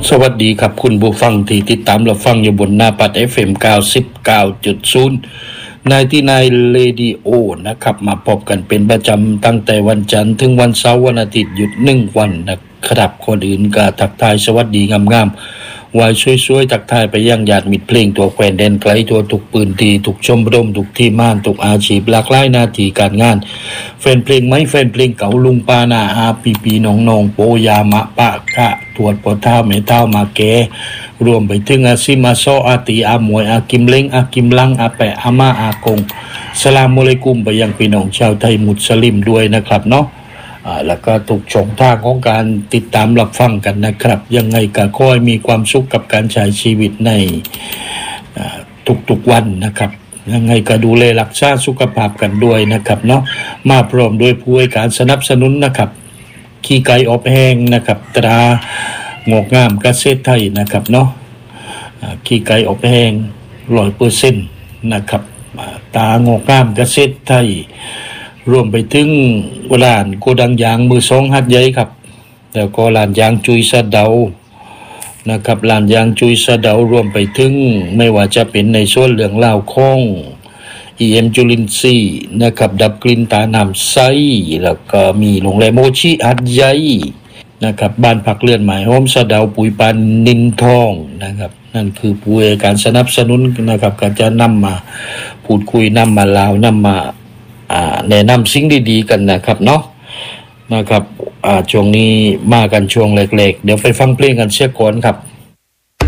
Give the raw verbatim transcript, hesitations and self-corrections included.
สวัสดีครับคุณผู้ฟังที่ติดตามรับฟังอยู่บนหน้าปัด เอฟ เอ็ม เก้าสิบเก้าจุดศูนย์ ในที่ในเรดิโอนะครับมาพบกันเป็นประจำตั้งแต่วันจันทร์ถึงวันเสาร์วันอาทิตย์หยุดหนึ่งวันนะครับคนอื่นก็ทักทายสวัสดีงามๆวายช่วยๆทักทายไปยังญาติมิตรเพลงตัวแควนแดนไกลตัวทุกปืนทีทุกชมรมทุกที่ม่านทุกอาชีพหลากหลายหน้าที่การงานแฟนเพลงไหมแฟนเพลงเก่าลุงปานาอาปีปีน้องนองโปยามะปะกะตรวจปอเท้าแม่เท้ามาแกรวมไปถึงอาซิมาโซอาตีอามวยอากิมเล้งอากิมลังอาแปะอามาอากงสลามอะลัยกุมไปยังพี่น้องชาวไทยมุสลิมด้วยนะครับเนาะแล้วก็ทุกช่องทางของการติดตามรับฟังกันนะครับยังไงก็ขอให้มีความสุขกับการใช้ชีวิตในทุกๆวันนะครับยังไงก็ดูแลรักษาสุขภาพกันด้วยนะครับเนาะมาพร้อมด้วยผู้ให้การสนับสนุนนะครับขี้ไก่อบแห้งนะครับตรางอกงามเกษตรไทยนะครับเนาะขี้ไก่อบแห้ง ร้อยเปอร์เซ็นต์ นะครับตางอกงามเกษตรไทยรวมไปถึงร้านโกดังยางมือสองหัดใหญ่ครับแล้วก็ร้านยางจุยสะเดานะครับร้านยางจุยสะเดารวมไปถึงไม่ว่าจะเป็นในส่วนเหลืองลาวคง อี เอ็ม จุลินทรีย์นะครับดับกลิ่นตาน้ำใสแล้วก็มีโรงแรมโมชิหัดใหญ่นะครับบ้านพักเรือนหมายโฮมสะเดาปุ๋ยปานนินทองนะครับนั่นคือผู้ให้การสนับสนุนนะครับก็จะนำมาพูดคุยนำมาเล่านำมาอ่าแนะนำสิ่งดีๆกันนะครับเนาะนะครับอ่าช่วงนี้มากันช่วงเล็กๆเดี๋ยวไปฟังเพลงกันเสียก่อนครับ